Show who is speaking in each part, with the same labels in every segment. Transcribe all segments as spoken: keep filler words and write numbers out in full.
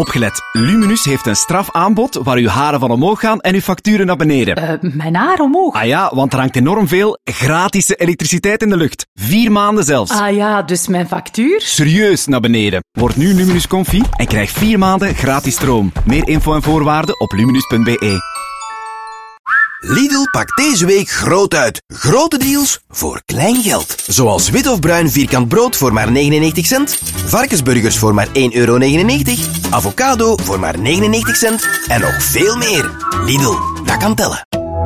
Speaker 1: Opgelet. Luminus heeft een strafaanbod waar uw haren van omhoog gaan en uw facturen naar beneden.
Speaker 2: Uh, mijn haar omhoog?
Speaker 1: Ah ja, want er hangt enorm veel gratis elektriciteit in de lucht. Vier maanden zelfs.
Speaker 2: Ah ja, dus mijn factuur?
Speaker 1: Serieus naar beneden. Word nu Luminus Comfy en krijg vier maanden gratis stroom. Meer info en voorwaarden op luminus punt b e.
Speaker 3: Lidl pakt deze week groot uit. Grote deals voor klein geld. Zoals wit of bruin vierkant brood voor maar negenennegentig cent. Varkensburgers voor maar één euro negenennegentig. Avocado voor maar negenennegentig cent. En nog veel meer. Lidl, dat kan tellen.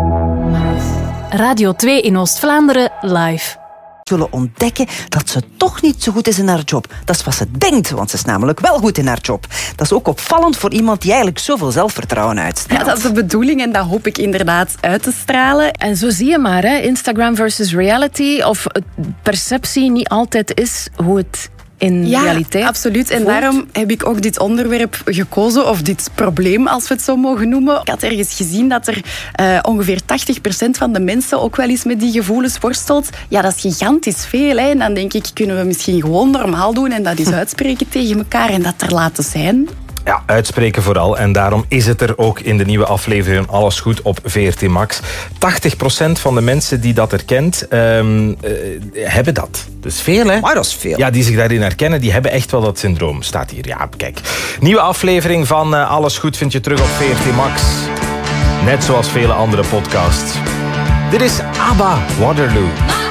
Speaker 4: Radio twee in Oost-Vlaanderen live.
Speaker 5: Zullen ontdekken dat ze toch niet zo goed is in haar job. Dat is wat ze denkt, want ze is namelijk wel goed in haar job. Dat is ook opvallend voor iemand die eigenlijk zoveel zelfvertrouwen uitstraalt.
Speaker 6: Ja, dat is de bedoeling en dat hoop ik inderdaad uit te stralen.
Speaker 7: En zo zie je maar, hè, Instagram versus reality, of perceptie niet altijd is hoe het in
Speaker 6: ja,
Speaker 7: realiteit
Speaker 6: absoluut. En
Speaker 7: voelt.
Speaker 6: daarom heb ik ook dit onderwerp gekozen, of dit probleem, als we het zo mogen noemen. Ik had ergens gezien dat er uh, ongeveer tachtig procent van de mensen ook wel eens met die gevoelens worstelt. Ja, dat is gigantisch veel. Hè. En dan denk ik, kunnen we misschien gewoon normaal doen en dat eens uitspreken tegen elkaar en dat er laten zijn.
Speaker 8: Ja, uitspreken vooral. En daarom is het er ook in de nieuwe aflevering Alles Goed op V R T Max. tachtig procent van de mensen die dat herkent, um, uh, hebben dat. Dus veel, hè?
Speaker 5: Maar dat is veel.
Speaker 8: Ja, die zich daarin herkennen, die hebben echt wel dat syndroom. Staat hier, ja, kijk. Nieuwe aflevering van uh, Alles Goed vind je terug op V R T Max. Net zoals vele andere podcasts. Dit is ABBA, Waterloo.